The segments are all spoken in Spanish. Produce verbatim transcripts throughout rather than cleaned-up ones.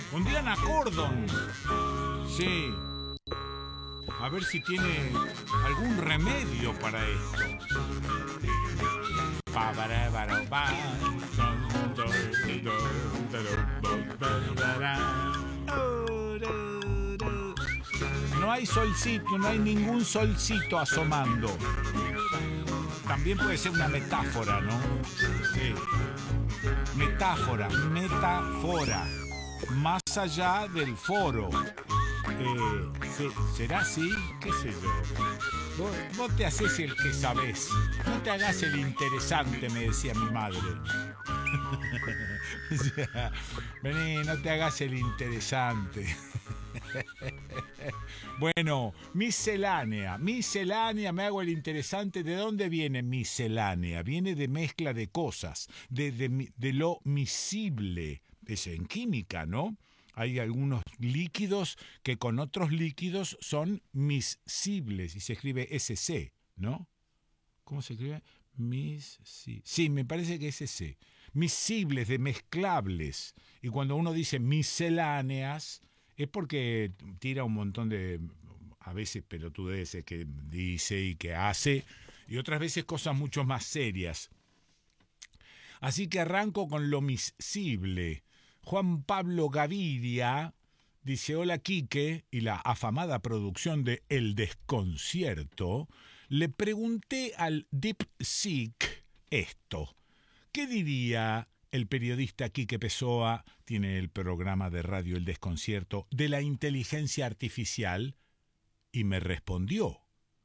Con Diana Cordon. Sí. A ver si tiene algún remedio para esto. No hay solcito, no hay ningún solcito asomando. También puede ser una metáfora, ¿no? Sí. Metáfora, metáfora. Más allá del foro. Eh, ¿Será así? ¿Qué sé yo? Vos, vos te haces el que sabés. No te hagas el interesante, me decía mi madre. O sea, vení, no te hagas el interesante. Bueno, miscelánea, miscelánea, me hago el interesante. ¿De dónde viene miscelánea? Viene de mezcla de cosas, de, de, de lo miscible. Es en química, ¿no? Hay algunos líquidos que con otros líquidos son miscibles y se escribe ese ce, ¿no? ¿Cómo se escribe? Mis, sí. sí, me parece que es ese. Miscibles, de mezclables. Y cuando uno dice misceláneas, es porque tira un montón de, a veces pelotudeces que dice y que hace, y otras veces cosas mucho más serias. Así que arranco con lo miscible. Juan Pablo Gaviria dice: hola Quique, y la afamada producción de El Desconcierto. Le pregunté al DeepSeek esto. ¿Qué diría el periodista Quique Pessoa, tiene el programa de radio El Desconcierto, de la inteligencia artificial? Y me respondió: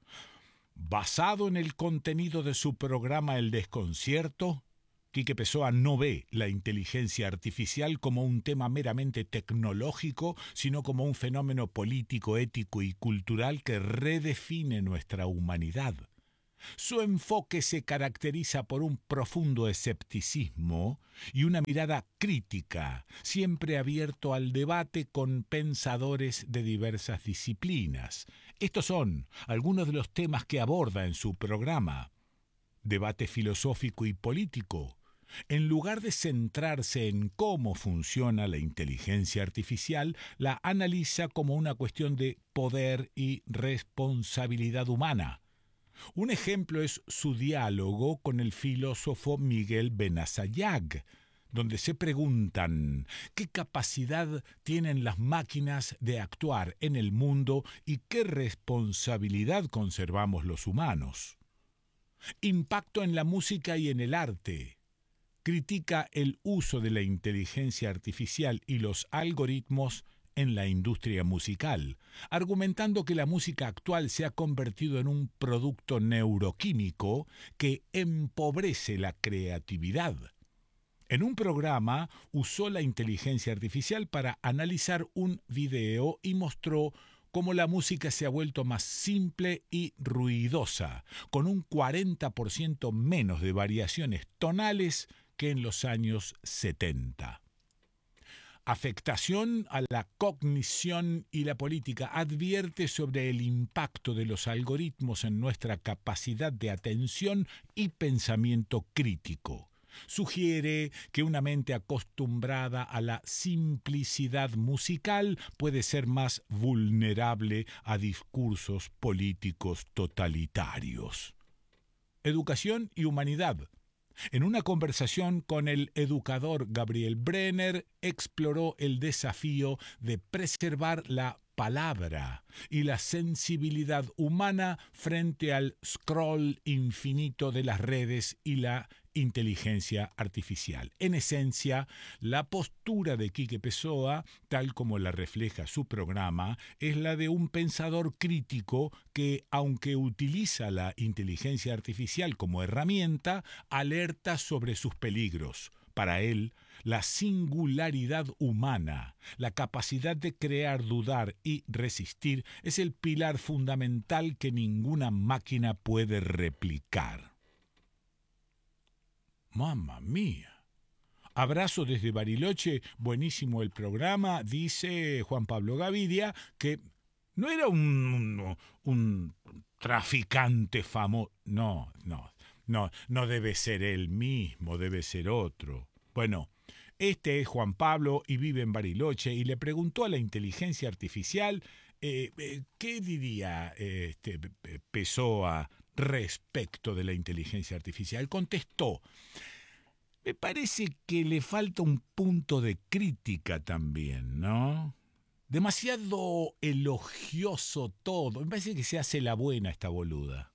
basado en el contenido de su programa El Desconcierto, Quique Pessoa no ve la inteligencia artificial como un tema meramente tecnológico, sino como un fenómeno político, ético y cultural que redefine nuestra humanidad. Su enfoque se caracteriza por un profundo escepticismo y una mirada crítica, siempre abierto al debate con pensadores de diversas disciplinas. Estos son algunos de los temas que aborda en su programa. Debate filosófico y político. En lugar de centrarse en cómo funciona la inteligencia artificial, la analiza como una cuestión de poder y responsabilidad humana. Un ejemplo es su diálogo con el filósofo Miguel Benazayag, donde se preguntan qué capacidad tienen las máquinas de actuar en el mundo y qué responsabilidad conservamos los humanos. Impacto en la música y en el arte. Critica el uso de la inteligencia artificial y los algoritmos en la industria musical, argumentando que la música actual se ha convertido en un producto neuroquímico que empobrece la creatividad. En un programa usó la inteligencia artificial para analizar un video y mostró cómo la música se ha vuelto más simple y ruidosa, con un cuarenta por ciento menos de variaciones tonales que en los años setenta. Afectación a la cognición y la política. Advierte sobre el impacto de los algoritmos en nuestra capacidad de atención y pensamiento crítico. Sugiere que una mente acostumbrada a la simplicidad musical puede ser más vulnerable a discursos políticos totalitarios. Educación y humanidad. En una conversación con el educador Gabriel Brenner, exploró el desafío de preservar la palabra y la sensibilidad humana frente al scroll infinito de las redes y la inteligencia artificial. En esencia, la postura de Quique Pessoa, tal como la refleja su programa, es la de un pensador crítico que, aunque utiliza la inteligencia artificial como herramienta, alerta sobre sus peligros. Para él, la singularidad humana, la capacidad de crear, dudar y resistir, es el pilar fundamental que ninguna máquina puede replicar. ¡Mamma mía! Abrazo desde Bariloche, buenísimo el programa, dice Juan Pablo Gaviria, que no era un, un, un traficante famoso. No, no, no, no debe ser él mismo, debe ser otro. Bueno, Este es Juan Pablo y vive en Bariloche y le preguntó a la inteligencia artificial eh, eh, qué diría eh, este, Pessoa respecto de la inteligencia artificial. Contestó: me parece que le falta un punto de crítica también, ¿no? Demasiado elogioso todo. Me parece que se hace la buena esta boluda.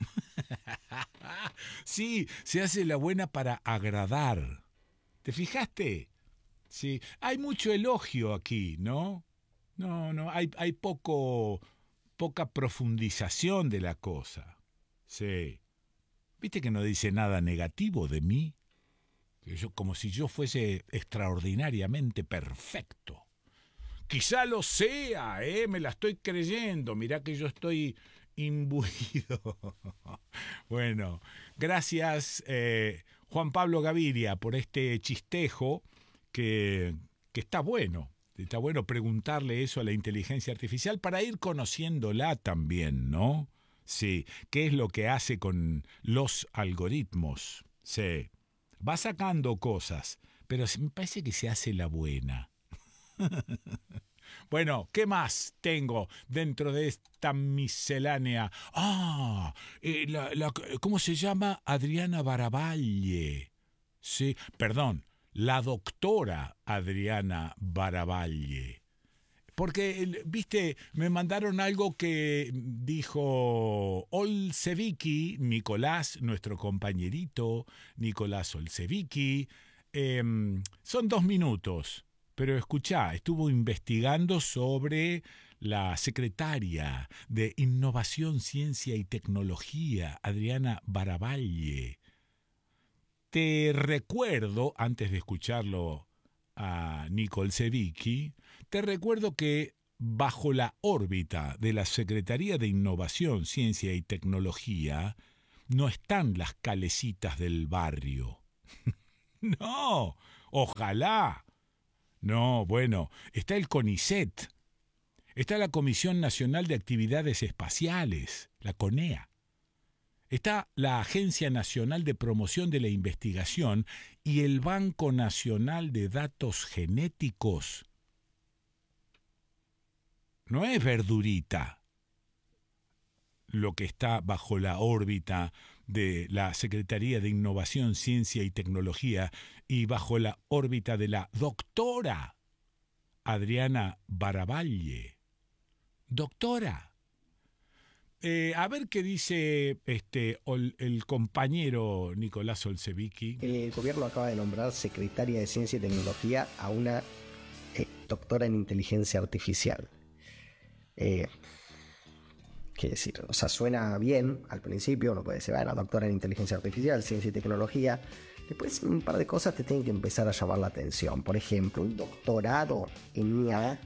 Sí, se hace la buena para agradar. ¿Te fijaste? Sí, hay mucho elogio aquí, ¿no? No, no, hay, hay poco, poca profundización de la cosa. Sí. ¿Viste que no dice nada negativo de mí? Yo, como si yo fuese extraordinariamente perfecto. Quizá lo sea, ¿eh? Me la estoy creyendo. Mirá que yo estoy imbuido. Bueno, gracias eh, Juan Pablo Gaviria por este chistejo que, que está bueno. Está bueno preguntarle eso a la inteligencia artificial para ir conociéndola también, ¿no? Sí, ¿qué es lo que hace con los algoritmos? Sí, va sacando cosas, pero me parece que se hace la buena. Bueno, ¿qué más tengo dentro de esta miscelánea? Ah, eh, la, la, ¿cómo se llama? Adriana Baravalle. Sí, perdón, la doctora Adriana Baravalle. Porque, viste, me mandaron algo que dijo Olsevicki, Nicolás, nuestro compañerito, Nicolás Olsevicki. Eh, son dos minutos. Pero escuchá, estuvo investigando sobre la secretaria de Innovación, Ciencia y Tecnología, Adriana Baravalle. Te recuerdo, antes de escucharlo a Nicole Sevicki, te recuerdo que bajo la órbita de la Secretaría de Innovación, Ciencia y Tecnología no están las calecitas del barrio. No, ojalá. No, bueno, está el CONICET, está la Comisión Nacional de Actividades Espaciales, la CONEA, está la Agencia Nacional de Promoción de la Investigación y el Banco Nacional de Datos Genéticos. No es verdurita lo que está bajo la órbita de la Secretaría de Innovación, Ciencia y Tecnología y bajo la órbita de la doctora Adriana Baravalle. Doctora. Eh, a ver qué dice este ol, el compañero Nicolás Olsevicki. El gobierno acaba de nombrar secretaria de Ciencia y Tecnología a una eh, doctora en inteligencia artificial. Eh, ¿Qué decir? O sea, suena bien al principio, uno puede decir, bueno, doctora en inteligencia artificial, ciencia y tecnología. Después un par de cosas te tienen que empezar a llamar la atención. Por ejemplo, un doctorado en I A,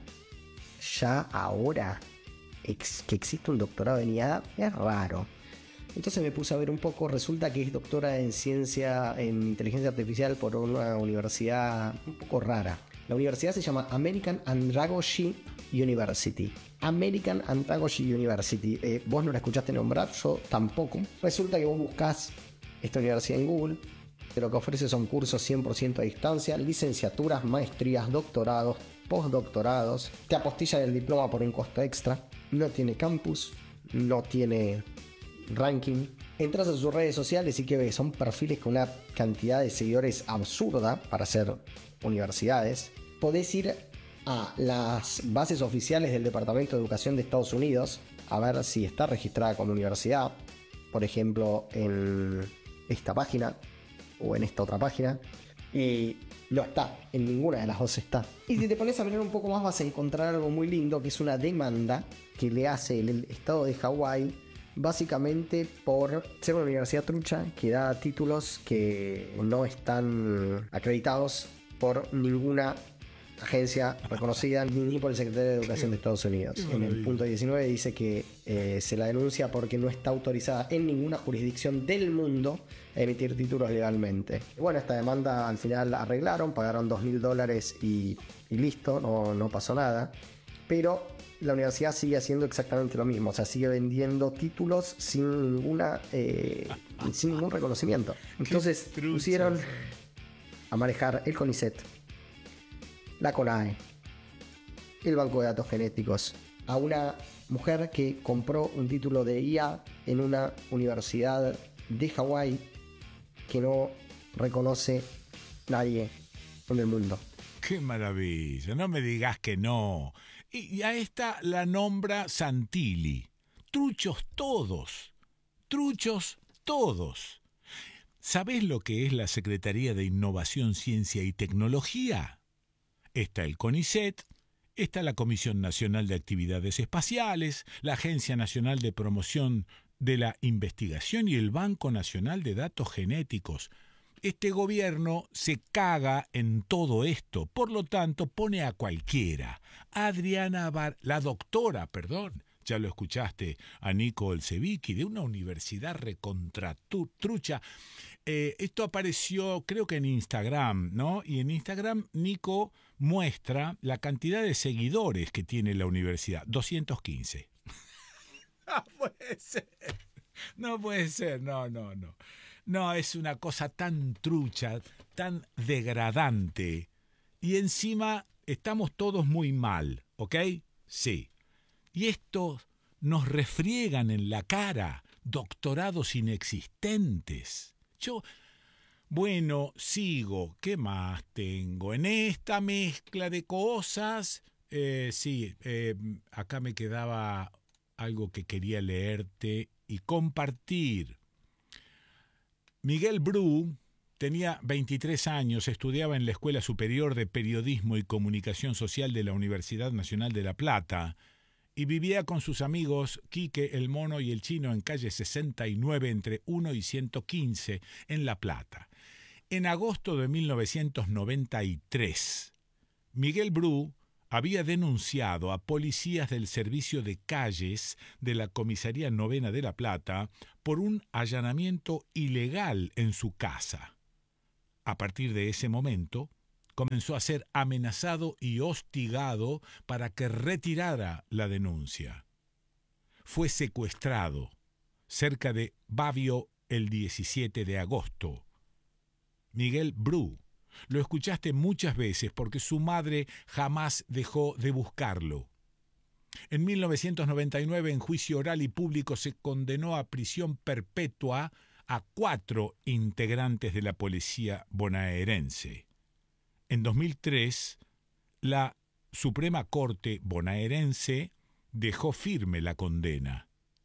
ya ahora ex- que existe un doctorado en I A, es raro. Entonces me puse a ver un poco, resulta que es doctora en ciencia, en inteligencia artificial por una universidad un poco rara. La universidad se llama American Andragogy University. American Andragogy University. Eh, vos no la escuchaste nombrar, yo tampoco. Resulta que vos buscás esta universidad en Google. Que lo que ofrece son cursos cien por ciento a distancia, licenciaturas, maestrías, doctorados, postdoctorados. Te apostilla el diploma por un costo extra. No tiene campus, no tiene ranking. Entras a sus redes sociales y que ves, son perfiles con una cantidad de seguidores absurda para ser universidades. Podés ir a las bases oficiales del Departamento de Educación de Estados Unidos a ver si está registrada como universidad, por ejemplo en esta página o en esta otra página, y no está, en ninguna de las dos está. Y si te pones a mirar un poco más vas a encontrar algo muy lindo, que es una demanda que le hace el estado de Hawái, básicamente por ser una universidad trucha que da títulos que no están acreditados por ninguna agencia reconocida ni por el secretario de Educación de Estados Unidos. En el punto diecinueve dice que eh, se la denuncia porque no está autorizada en ninguna jurisdicción del mundo a emitir títulos legalmente. Bueno, esta demanda al final la arreglaron, pagaron dos mil dólares y, y listo, no, no pasó nada. Pero la universidad sigue haciendo exactamente lo mismo, o sea, sigue vendiendo títulos sin ninguna eh, sin ningún reconocimiento. Entonces pusieron a manejar el CONICET, la CONAE, el Banco de Datos Genéticos, a una mujer que compró un título de I A en una universidad de Hawái que no reconoce nadie en el mundo. ¡Qué maravilla! No me digas que no. Y, y a esta la nombra Santilli. Truchos todos. Truchos todos. ¿Sabés lo que es la Secretaría de Innovación, Ciencia y Tecnología? Está el CONICET, está la Comisión Nacional de Actividades Espaciales, la Agencia Nacional de Promoción de la Investigación y el Banco Nacional de Datos Genéticos. Este gobierno se caga en todo esto, por lo tanto pone a cualquiera. Adriana Bar, la doctora, perdón, ya lo escuchaste, a Nico Olsevicki, de una universidad recontratrucha. Eh, esto apareció creo que en Instagram, ¿no? Y en Instagram Nico muestra la cantidad de seguidores que tiene la universidad, doscientos quince. No puede ser, no puede ser, no, no, no. No, es una cosa tan trucha, tan degradante. Y encima estamos todos muy mal, ¿ok? Sí. Y estos nos refriegan en la cara doctorados inexistentes. Yo, bueno, sigo. ¿Qué más tengo? En esta mezcla de cosas, eh, sí, eh, acá me quedaba algo que quería leerte y compartir. Miguel Bru tenía veintitrés años, estudiaba en la Escuela Superior de Periodismo y Comunicación Social de la Universidad Nacional de La Plata y vivía con sus amigos Quique, el Mono y el Chino en calle sesenta y nueve entre uno y ciento quince en La Plata. En agosto de mil novecientos noventa y tres, Miguel Bru había denunciado a policías del Servicio de Calles de la Comisaría Novena de La Plata por un allanamiento ilegal en su casa. A partir de ese momento, comenzó a ser amenazado y hostigado para que retirara la denuncia. Fue secuestrado cerca de Babio el diecisiete de agosto. Miguel Bru. Lo escuchaste muchas veces porque su madre jamás dejó de buscarlo. En mil novecientos noventa y nueve, en juicio oral y público, se condenó a prisión perpetua a cuatro integrantes de la policía bonaerense. En dos mil tres, la Suprema Corte bonaerense dejó firme la condena.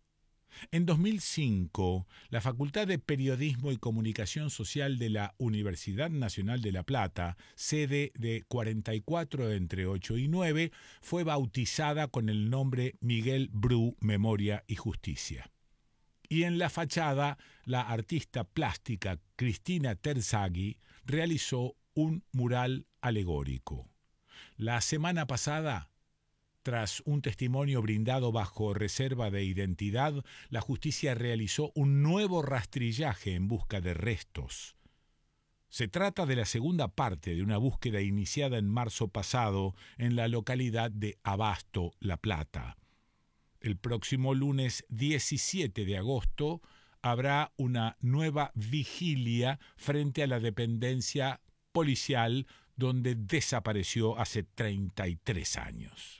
En dos mil cinco, la Facultad de Periodismo y Comunicación Social de la Universidad Nacional de La Plata, sede de cuarenta y cuatro entre ocho y nueve, fue bautizada con el nombre Miguel Bru, Memoria y Justicia. Y en la fachada, la artista plástica Cristina Terzaghi realizó un mural alegórico. La semana pasada, tras un testimonio brindado bajo reserva de identidad, la justicia realizó un nuevo rastrillaje en busca de restos. Se trata de la segunda parte de una búsqueda iniciada en marzo pasado en la localidad de Abasto, La Plata. El próximo lunes diecisiete de agosto habrá una nueva vigilia frente a la dependencia policial donde desapareció hace treinta y tres años.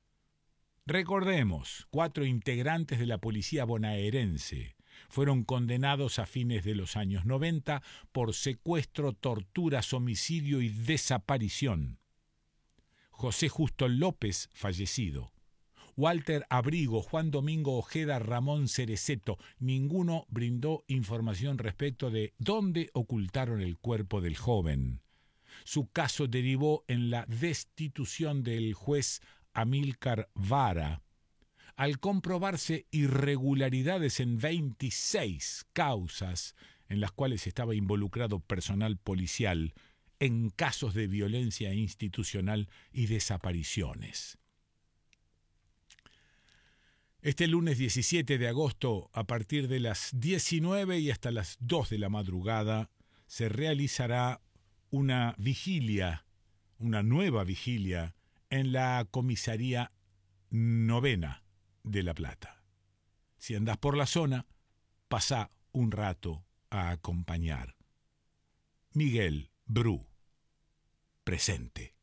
Recordemos, cuatro integrantes de la policía bonaerense fueron condenados a fines de los años noventa por secuestro, torturas, homicidio y desaparición. José Justo López, fallecido. Walter Abrigo, Juan Domingo Ojeda, Ramón Cereceto. Ninguno brindó información respecto de dónde ocultaron el cuerpo del joven. Su caso derivó en la destitución del juez Amílcar Vara, al comprobarse irregularidades en veintiséis causas en las cuales estaba involucrado personal policial en casos de violencia institucional y desapariciones. Este lunes diecisiete de agosto, a partir de las diecinueve y hasta las dos de la madrugada, se realizará una vigilia, una nueva vigilia, en la comisaría Novena de La Plata. Si andás por la zona, pasá un rato a acompañar. Miguel Bru, presente.